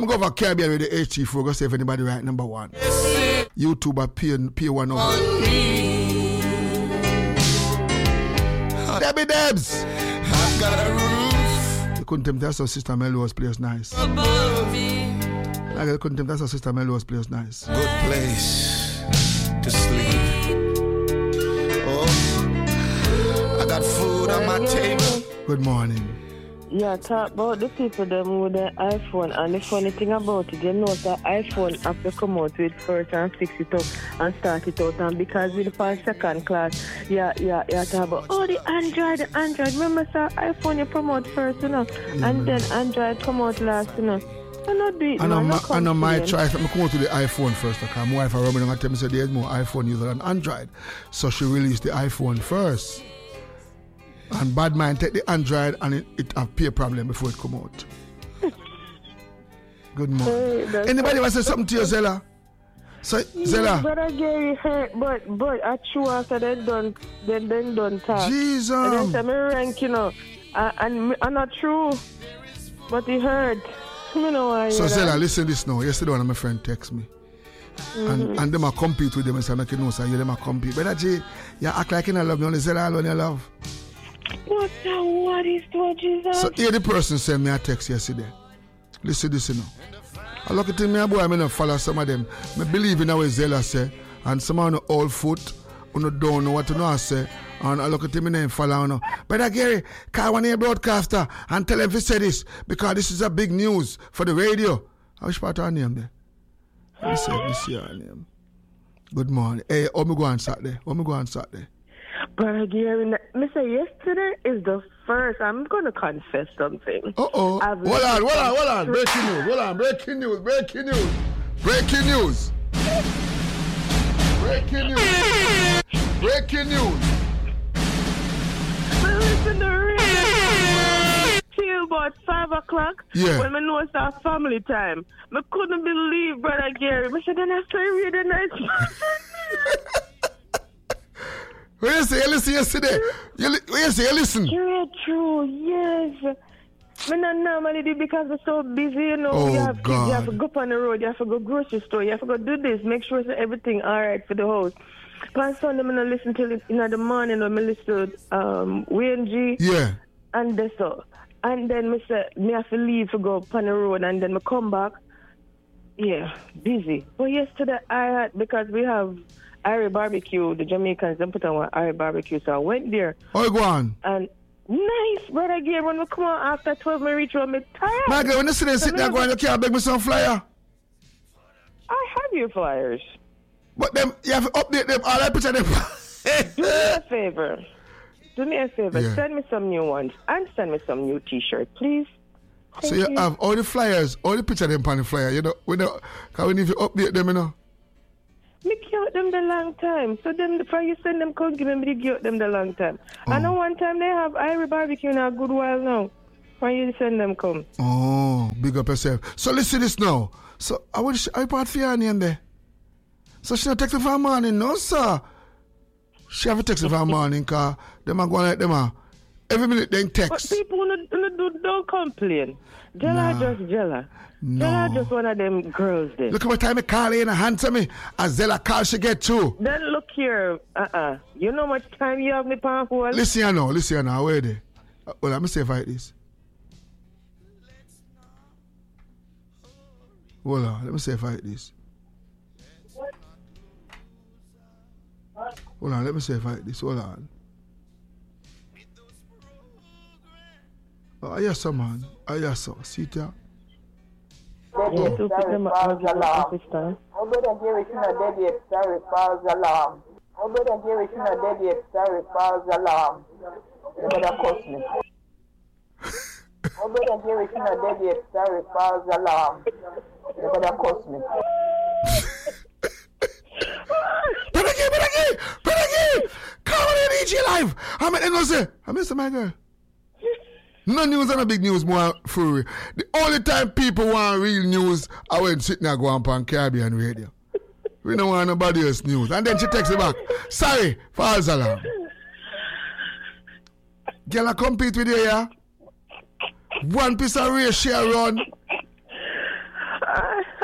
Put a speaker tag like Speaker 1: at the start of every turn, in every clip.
Speaker 1: I'm going over Caribbean with the HT4. Go see if anybody right number one. YouTuber P1 over. Debbie Debs.
Speaker 2: I've got a roof.
Speaker 1: You couldn't tell me that's how Sister Melrose plays nice.
Speaker 2: Above me.
Speaker 1: I couldn't tell me that's how Sister Melrose plays nice.
Speaker 2: Good place to sleep. Oh, I got food on my table.
Speaker 1: Good morning.
Speaker 3: Yeah, talk about the people them with the iPhone, and the funny thing about it, you know that iPhone have to come out with first and fix it up and start it out, and because with the first second class, yeah, talk about the Android. Remember, sir, iPhone you promote first, you know, and then Android come out last, you know. I
Speaker 1: know my choice. I'm going to the iPhone first. Okay? My wife Robin and tell me there's more iPhone user than Android, so she released the iPhone first. And bad mind take the Android and it have pay problem before it come out. Good morning. Hey, anybody want to say something to you, Zella? So, Zella.
Speaker 3: But I get hurt, but I true after they done talk.
Speaker 1: Jesus.
Speaker 3: And then say me rank, you know, and I'm not true, but he heard. You know why.
Speaker 1: So Zella, listen this now. Yesterday one of my friend text me. And them a compete with them and say, make you know, so you them a compete. But that you act like you don't love me, only Zella alone you love.
Speaker 3: What is that, Jesus?
Speaker 1: So here the person sent me a text yesterday. Listen this, you know. I look at me, boy, I don't follow some of them. I believe in what Zella say, and some on the old foot, on the don't know what to know I say, and I look at him and then follow no. But Gary, call one of your broadcaster and tell him to say this, because this is a big news for the radio. I wish part of her name there. Let me see her name. Good morning. Hey, how me go on Saturday?
Speaker 3: But Gary, me say yesterday is the first. I'm going to confess something.
Speaker 1: Uh-oh. Hold on. Breaking news. Breaking news.
Speaker 3: Listen to radio till about 5 o'clock.
Speaker 1: Yeah.
Speaker 3: When I know it's our family time. I couldn't believe, Brother Gary. I said, then I started reading night.
Speaker 1: What you say? You listen yesterday? You listen?
Speaker 3: Yeah, true, yes. I not normally do because we're so busy, you know.
Speaker 1: Oh,
Speaker 3: you have
Speaker 1: God.
Speaker 3: kids, you have to go up on the road, you have to go grocery store, you have to go do this, make sure that everything all right for the house. On Sunday, I'm going to listen till in the morning when I listen to Wayne G.
Speaker 1: Yeah.
Speaker 3: And that's all. And then I have to leave to go up on the road, and then I come back. Yeah, busy. But yesterday, because we have Irish barbecue, the Jamaicans, they put on Irish barbecue, so I went there.
Speaker 1: Oh, go on.
Speaker 3: And nice, Brother Gary, when we come on after 12, I reach home, I'm tired.
Speaker 1: My girl, when you sit there going, you can't beg me some flyer.
Speaker 3: I have your flyers.
Speaker 1: But them, you have to update them, all I picture them.
Speaker 3: Do me a favor.
Speaker 1: Yeah.
Speaker 3: Send me some new ones and send me some new t-shirts, please.
Speaker 1: So you have all the flyers, all the picture them on the flyer, you know, because we need to update them, you know.
Speaker 3: Me give them the long time. So then before you send them code, give me give them the long time. I know one time they have Irish barbecue in a good while now. When you send them come.
Speaker 1: Oh, big up yourself. So listen this now. So I part for your name there. So she not text for morning, no sir. She have a text for morning because them are going like them every minute they text.
Speaker 3: But people don't complain. Jella just Jella.
Speaker 1: No.
Speaker 3: Jella just one of them girls there.
Speaker 1: Look at what time I call in and answer me. As Zella call she get too.
Speaker 3: Then look here. You know how much time you have me pan hold?
Speaker 1: Listen you now. Where they? Well, let me say like this. Hold on, let me say like this. Hold on, let me say like this. Hold on. Oh, yes, sir, man. Oh, yes, sir. See it here.
Speaker 3: Yes, to pick them up.
Speaker 4: Brother Gary, she not dead yet. Sorry, false alarm. Brother Gary, she not dead yet. Sorry, false alarm. You better cuss me. Brother Gary, she not dead yet. Sorry, false alarm. You better cuss me.
Speaker 1: Brother Gary! Come on in, EG Live! I miss my girl. No news and a big news more fury. The only time people want real news I when sitting there going on Caribbean radio. We don't want nobody else news. And then she texts me back. Sorry, false alarm. Girl, I compete with you, yeah? One piece of race share run.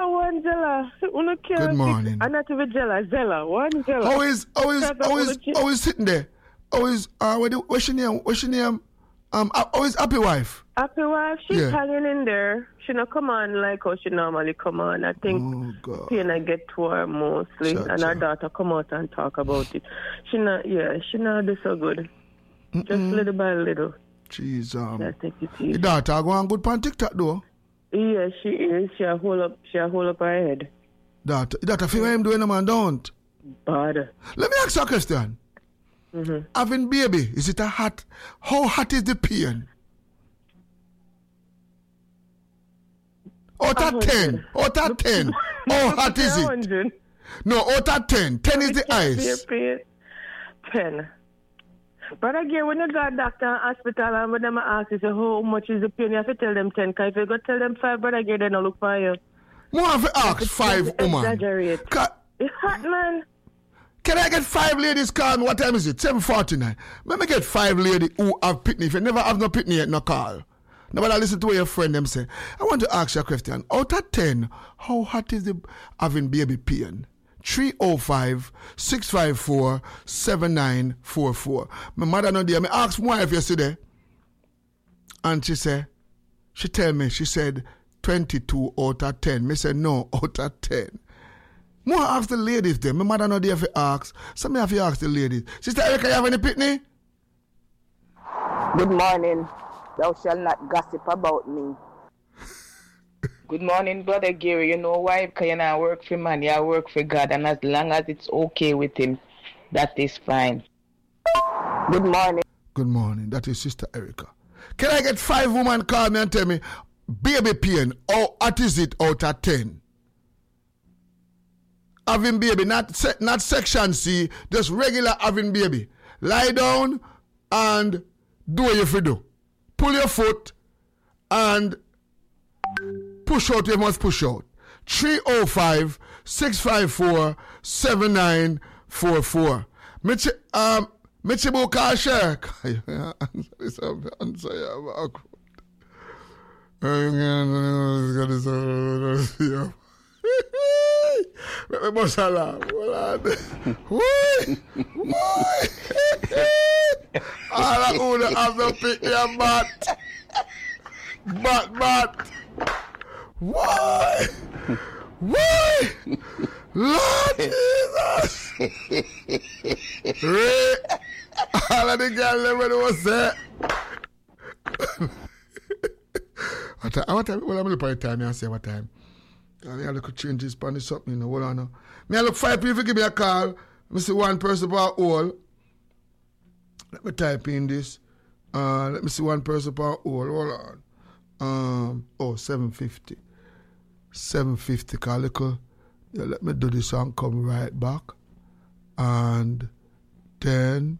Speaker 3: one Zella.
Speaker 1: Good morning.
Speaker 3: I'm not even Zella. One Zella.
Speaker 1: How is sitting there? What's your name? How is Happy Wife?
Speaker 3: Happy Wife, she's hanging in there. She not come on like how she normally come on. I think Pena get to her mostly, her daughter come out and talk about it. She not do so good. Just little by little.
Speaker 1: Jeez,
Speaker 3: take it easy.
Speaker 1: Your daughter go on good on TikTok though.
Speaker 3: Yeah, she is. She a hold up her head.
Speaker 1: Daughter feel what I'm doing, man, don't.
Speaker 3: Bad.
Speaker 1: Let me ask you a question. Having baby, is it how hot is the pain? Out of 10. How hot is it? No, out of 10. 10 is the ice.
Speaker 3: 10. But again, when you go to doctor and hospital and when them ask you, how much is the pain, you have to tell them 10. Because if you go tell them 5, but again, they don't look for you.
Speaker 1: More have to ask 5 woman.
Speaker 3: Exaggerate. It's hot, man.
Speaker 1: Can I get 5 ladies call me? What time is it? 7:49. Let me get 5 ladies who have pitney. If you never have no pitney yet, no call. Nobody listen to what your friend them say. I want to ask you a question. Out of 10, how hot is the having baby pain? 305-654-7944. My mother no there. I asked my wife yesterday. And she said, she said 22 out of 10. Me said no, out of 10. More ask the ladies then. My mother no there for ask. So me have to ask the ladies. Sister Erica, you have any pitney?
Speaker 4: Good morning. Thou shalt not gossip about me. Good morning, Brother Gary. You know why? Because you not work for man, you work for God. And as long as it's okay with him, that is fine. Good morning.
Speaker 1: Good morning. That is Sister Erica. Can I get 5 women call me and tell me, baby pain, what is it out of 10? Having baby, not section C, just regular having baby. Lie down and do what you have to do. Pull your foot and push out, you must push out. 305-654-7944. Michibu Kashek. Answer you. Let me bust a laugh. Why? All I would have to pick your bat. Why? Lord Jesus. Ray. All of the girls never was there. What time? Well, I'm looking at the time. I say what time. I look at changes on this something, you know. Hold on now. I look 5 people give me a call. Let me see 1 person per all. Let me type in this. Let me see 1 person per all. Hold on. 750. 750 call little. Yeah, let me do this and come right back. And then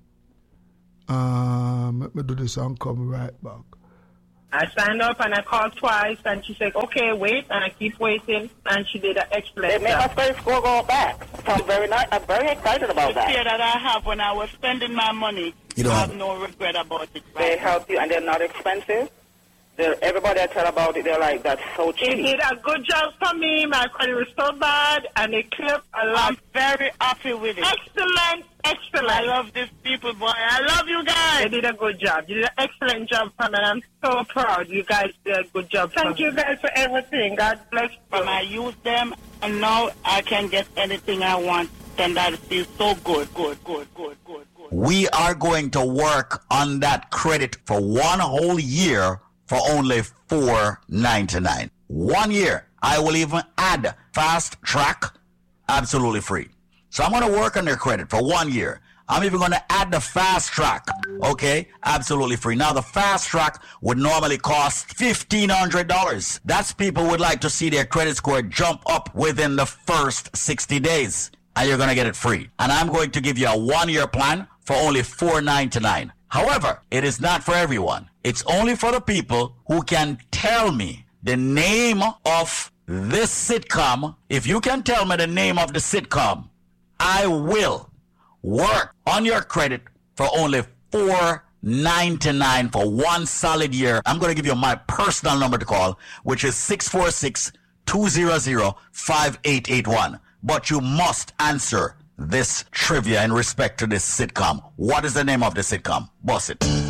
Speaker 1: let me do this and come right back.
Speaker 5: I signed up and I called twice and she said, okay, wait, and I keep waiting, and she did an excellent
Speaker 4: job. They make my credit score go back. So I'm very excited about that.
Speaker 5: The fear that I have when I was spending my money, I have no regret about it. Right?
Speaker 4: They help you and they're not expensive. Everybody I tell about it, they're like, that's so cheap.
Speaker 5: They did a good job for me. My credit was so bad, and they clipped a lot. I'm very happy with it. Excellent. I love these people, boy. I love you guys. They did a good job. You did an excellent job for me, and I'm so proud. You guys did a good job. Thank you guys for everything. God bless you. When I use them, and now I can get anything I want, and that feels so good.
Speaker 6: We are going to work on that credit for 1 whole year for only $4.99. 1 year. I will even add Fast Track absolutely free. So I'm going to work on their credit for 1 year. I'm even going to add the Fast Track, okay? Absolutely free. Now, the Fast Track would normally cost $1,500. That's people would like to see their credit score jump up within the first 60 days. And you're going to get it free. And I'm going to give you a 1 year plan for only $4.99. However, it is not for everyone. It's only for the people who can tell me the name of this sitcom. If you can tell me the name of the sitcom, I will work on your credit for only $4.99 for 1 solid year. I'm going to give you my personal number to call, which is 646-2 200-5881. But you must answer this trivia in respect to this sitcom. What is the name of the sitcom? Boss it.